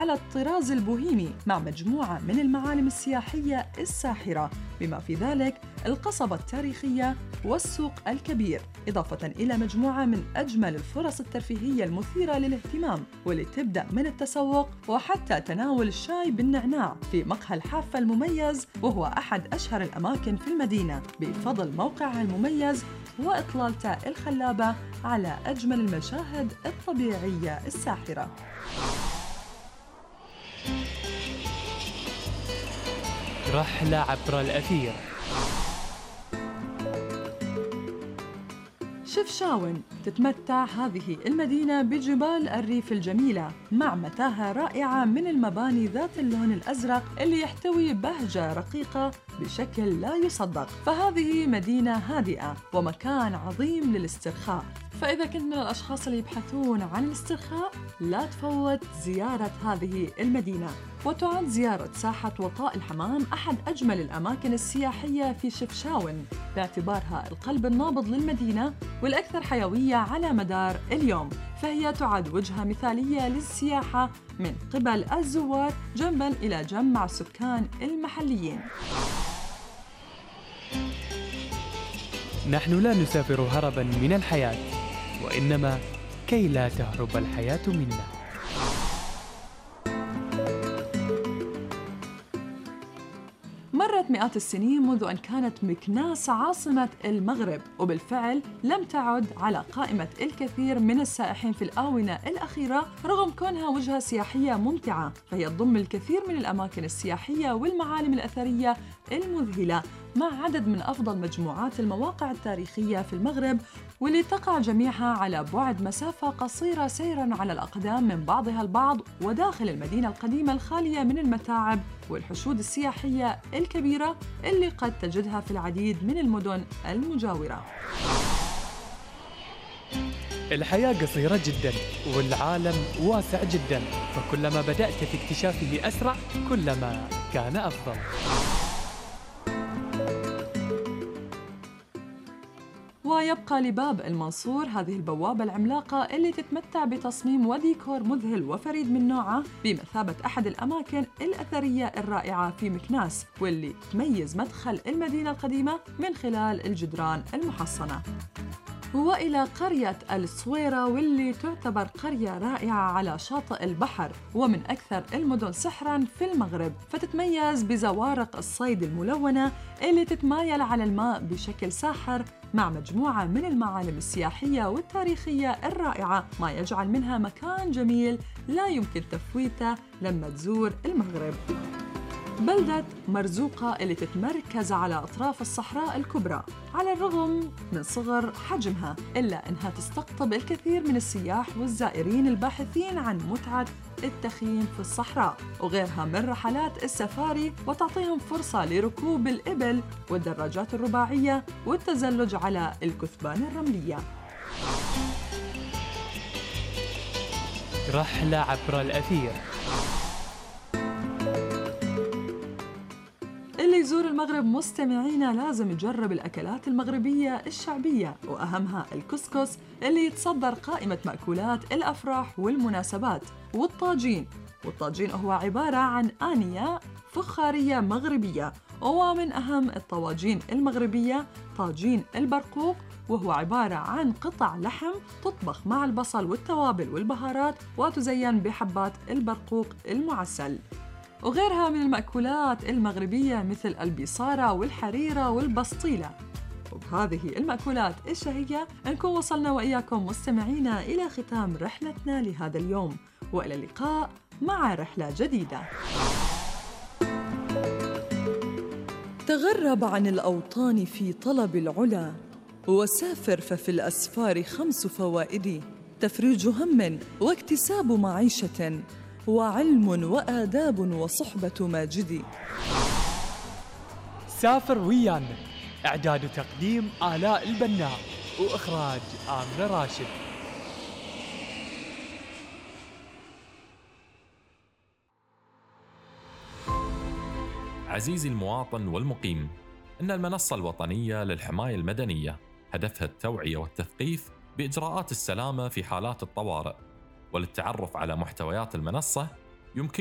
على الطراز البوهيمي مع مجموعة من المعالم السياحية الساحرة، بما في ذلك القصبة التاريخية والسوق الكبير، إضافة إلى مجموعة من أجمل الفرص الترفيهية المثيرة للاهتمام، واللي تبدأ من التسوق وحتى تناول الشاي بالنعناع في مقهى الحافة المميز، وهو أحد أشهر الأماكن في المدينة بفضل موقعها المميز وإطلالته الخلابة على أجمل المشاهد الطبيعية الساحرة. رحلة عبر الأثير. شفشاون تتمتع هذه المدينة بجبال الريف الجميلة مع متاهة رائعة من المباني ذات اللون الأزرق اللي يحتوي بهجة رقيقة بشكل لا يصدق، فهذه مدينة هادئة ومكان عظيم للاسترخاء. فإذا كنت من الأشخاص اللي يبحثون عن الاسترخاء لا تفوت زيارة هذه المدينة. وتعد زيارة ساحة وطاء الحمام أحد أجمل الأماكن السياحية في شفشاون باعتبارها القلب النابض للمدينة والأكثر حيوية على مدار اليوم، فهي تعد وجهة مثالية للسياحة من قبل الزوار جنباً إلى جنب مع السكان المحليين. نحن لا نسافر هرباً من الحياة، وإنما كي لا تهرب الحياة منا. مرت مئات السنين منذ أن كانت مكناس عاصمة المغرب، وبالفعل لم تعد على قائمة الكثير من السائحين في الآونة الأخيرة رغم كونها وجهة سياحية ممتعة، فهي تضم الكثير من الأماكن السياحية والمعالم الأثرية المذهلة مع عدد من أفضل مجموعات المواقع التاريخية في المغرب، واللي تقع جميعها على بعد مسافة قصيرة سيراً على الأقدام من بعضها البعض وداخل المدينة القديمة الخالية من المتاعب والحشود السياحية الكبيرة اللي قد تجدها في العديد من المدن المجاورة. الحياة قصيرة جداً والعالم واسع جداً، فكلما بدأت في اكتشافه أسرع كلما كان أفضل. ويبقى لباب المنصور هذه البوابة العملاقة اللي تتمتع بتصميم وديكور مذهل وفريد من نوعه بمثابة أحد الأماكن الأثرية الرائعة في مكناس، واللي تميز مدخل المدينة القديمة من خلال الجدران المحصنة. وإلى قرية الصويرة، واللي تعتبر قرية رائعة على شاطئ البحر ومن أكثر المدن سحراً في المغرب، فتتميز بزوارق الصيد الملونة اللي تتمايل على الماء بشكل ساحر مع مجموعة من المعالم السياحية والتاريخية الرائعة، ما يجعل منها مكان جميل لا يمكن تفويته لما تزور المغرب. بلدة مرزوقة اللي تتمركز على أطراف الصحراء الكبرى، على الرغم من صغر حجمها إلا أنها تستقطب الكثير من السياح والزائرين الباحثين عن متعة التخييم في الصحراء وغيرها من رحلات السفاري، وتعطيهم فرصة لركوب الإبل والدراجات الرباعية والتزلج على الكثبان الرملية. رحلة عبر الأثير. اللي يزور المغرب مستمعينا لازم يجرب الأكلات المغربية الشعبية، وأهمها الكسكس اللي يتصدر قائمة مأكولات الأفراح والمناسبات، والطاجين هو عبارة عن آنية فخارية مغربية، ومن أهم الطواجين المغربية طاجين البرقوق، وهو عبارة عن قطع لحم تطبخ مع البصل والتوابل والبهارات وتزين بحبات البرقوق المعسل، وغيرها من المأكولات المغربية مثل البصارة والحريرة والبسطيلة. وبهذه المأكولات الشهية نكون وصلنا وإياكم مستمعينا إلى ختام رحلتنا لهذا اليوم، وإلى اللقاء مع رحلة جديدة. تغرب عن الأوطان في طلب العلا، وسافر ففي الأسفار 5 فوائد: تفريج هم واكتساب معيشة وعلم وآداب وصحبة ماجد. سافر ويانا. إعداد وتقديم آلاء البناء، وإخراج آمنة راشد. عزيزي المواطن والمقيم، إن المنصة الوطنية للحماية المدنية هدفها التوعية والتثقيف بإجراءات السلامة في حالات الطوارئ. وللتعرف على محتويات المنصة يمكن